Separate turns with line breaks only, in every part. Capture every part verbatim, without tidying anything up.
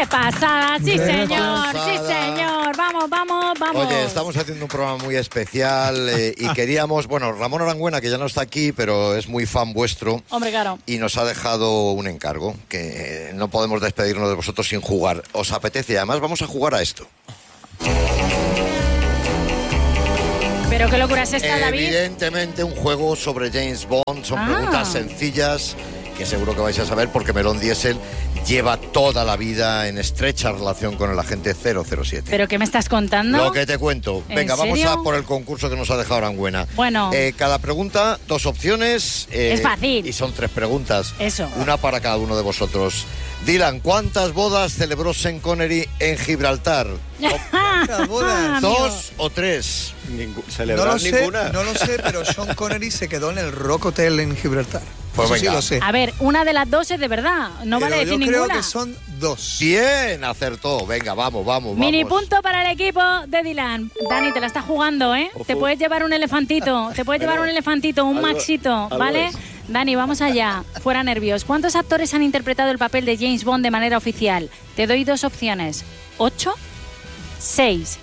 ¡Qué pasada! ¡Sí,
¡Qué
señor!
pasada!
¡Sí, señor! ¡Vamos, vamos, vamos!
Oye, estamos haciendo un programa muy especial eh, y queríamos... Bueno, Ramón Arangüena, que ya no está aquí, pero es muy fan vuestro.
Hombre, claro.
Y nos ha dejado un encargo, que no podemos despedirnos de vosotros sin jugar. ¿Os apetece? Además, vamos a jugar a esto.
¿Pero qué locura es esta, David?
Evidentemente, un juego sobre James Bond. Son
Ah.
preguntas sencillas que seguro que vais a saber porque Melón Diesel lleva toda la vida en estrecha relación con el agente cero cero siete.
¿Pero qué me estás contando?
Lo que te cuento.
¿En
Venga, vamos
serio?
a por el concurso que nos ha dejado Arangüena.
Bueno.
Eh, cada pregunta, dos opciones. eh,
Es fácil.
Y son tres preguntas.
Eso.
Una para cada uno de vosotros. Dylan, ¿cuántas bodas celebró Sean Connery en Gibraltar?
¿Cuántas bodas?
¿Dos o tres?
Ningú-
No
celebrar
lo sé,
ninguna.
no lo sé, pero Sean Connery se quedó en el Rock Hotel en Gibraltar.
Pues
Eso sí
venga.
lo sé.
A ver, una de las dos es de verdad. No
Pero
vale decir
yo creo
ninguna.
que son dos.
Bien, acertó. Venga, vamos, vamos,
Mini
vamos.
punto para el equipo de Dylan. Dani, te la estás jugando, ¿eh?
Ojo.
Te puedes llevar un elefantito, te puedes llevar
Pero
un elefantito, un
algo-
maxito,
algo
¿vale?
es.
Dani, vamos allá. Fuera nervios. ¿Cuántos actores han interpretado el papel de James Bond de manera oficial? Te doy dos opciones. ¿Ocho? ¿Seis?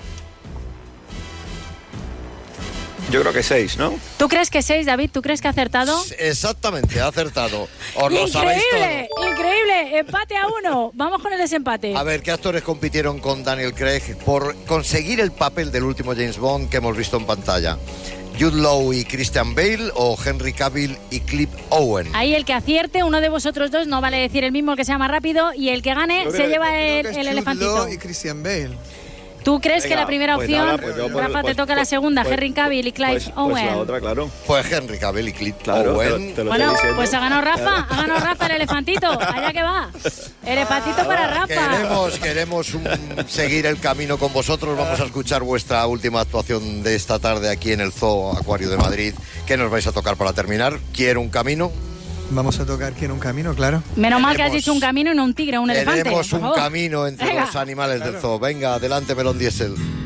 Yo creo que seis, ¿no?
¿Tú crees que seis, David? ¿Tú crees que ha acertado?
Exactamente, ha acertado. Os lo sabéis
¡Increíble!
todo.
¡Increíble! Empate a uno. Vamos con el desempate.
A ver, ¿qué actores compitieron con Daniel Craig por conseguir el papel del último James Bond que hemos visto en pantalla? ¿Jude Law y Christian Bale o Henry Cavill y Cliff Owen?
Ahí el que acierte, uno de vosotros dos, no vale decir el mismo, el que sea más rápido, y el que gane
Creo
se
que-
lleva
Creo
el,
que es
el
Jude
elefantito.
Law y Christian Bale.
¿Tú crees que
Venga,
la primera
pues
opción,
nada, pues yo por-
Rafa, te
pues-
toca la
pues-
segunda,
pues-
Henry Cavill y Clive
pues,
Owen?
Pues la otra, claro.
Pues Henry Cavill y Cliff
Claro, te lo-
Owen.
te lo
Bueno,
estoy diciendo.
pues ha ganado Rafa, ha ganado Rafa el elefantito, allá que va. Elefantito para Rafa.
Queremos, queremos un- seguir el camino con vosotros. Vamos a escuchar vuestra última actuación de esta tarde aquí en el Zoo Acuario de Madrid. ¿Qué nos vais a tocar para terminar? ¿Quiero un camino?
Vamos a tocar aquí en un camino, claro.
Menos mal que has
Tenemos-
dicho un camino y no un tigre, un elefante.
Tenemos
por
un
favor.
camino entre
Venga.
los animales del zoo. Venga, adelante, Melón Diesel.